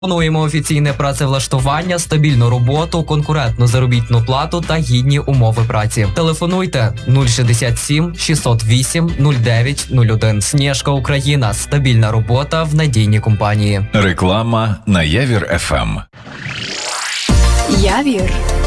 Пропонуємо офіційне працевлаштування, стабільну роботу, конкурентну заробітну плату та гідні умови праці. Телефонуйте 067 608 0901. Снежка Україна. Стабільна робота в надійній компанії. Реклама на Явір ФМ. Явір